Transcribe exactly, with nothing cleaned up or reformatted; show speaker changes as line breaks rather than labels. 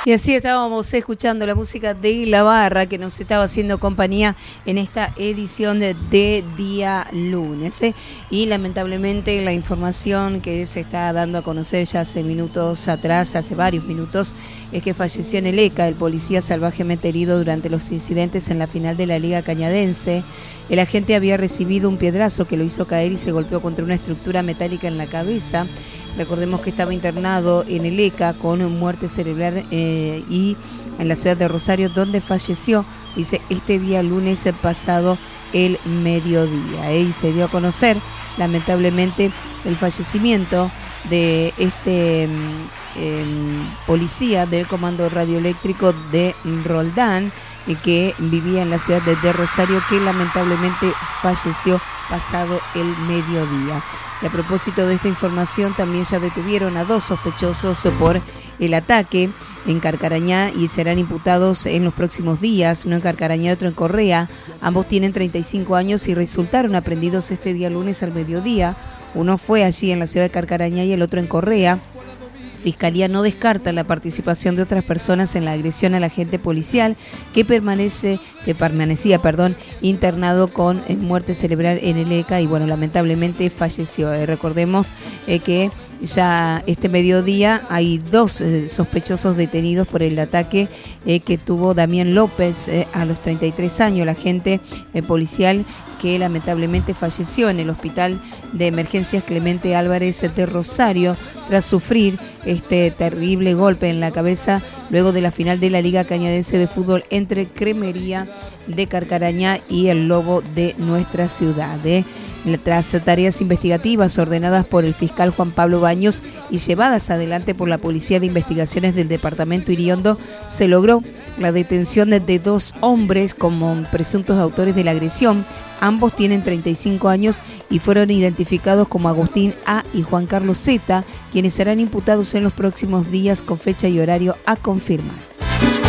Y así estábamos escuchando la música de La Barra, que nos estaba haciendo compañía en esta edición de, de día lunes, ¿eh? Y lamentablemente la información que se está dando a conocer ya hace minutos atrás, hace varios minutos, es que falleció en el E C A el policía salvajemente herido durante los incidentes en la final de la Liga Cañadense. El agente había recibido un piedrazo que lo hizo caer y se golpeó contra una estructura metálica en la cabeza. Recordemos que estaba internado en el E C A con muerte cerebral eh, y en la ciudad de Rosario, donde falleció, dice, este día lunes pasado el mediodía. ¿eh? Y se dio a conocer, lamentablemente, el fallecimiento de este eh, policía del Comando Radioeléctrico de Roldán, eh, que vivía en la ciudad de, de Rosario, que lamentablemente falleció pasado el mediodía. Y a propósito de esta información, también ya detuvieron a dos sospechosos por el ataque en Carcarañá y serán imputados en los próximos días, uno en Carcarañá y otro en Correa. Ambos tienen treinta y cinco años y resultaron aprendidos este día lunes al mediodía. Uno fue allí en la ciudad de Carcarañá y el otro en Correa. Fiscalía no descarta la participación de otras personas en la agresión al agente policial que permanece, que permanecía, perdón, internado con eh, muerte cerebral en el E C A y bueno, lamentablemente falleció. Eh, recordemos eh, que ya este mediodía hay dos eh, sospechosos detenidos por el ataque eh, que tuvo Damián López eh, a los treinta y tres años, el agente eh, policial que lamentablemente falleció en el Hospital de Emergencias Clemente Álvarez de Rosario tras sufrir este terrible golpe en la cabeza luego de la final de la Liga Cañadense de Fútbol entre Cremería de Carcarañá y el Lobo de nuestra ciudad. ¿eh? Tras tareas investigativas ordenadas por el fiscal Juan Pablo Baños y llevadas adelante por la Policía de Investigaciones del Departamento Iriondo, se logró la detención de dos hombres como presuntos autores de la agresión. Ambos tienen treinta y cinco años y fueron identificados como Agustín A. y Juan Carlos Z, quienes serán imputados en los próximos días con fecha y horario a confirmar.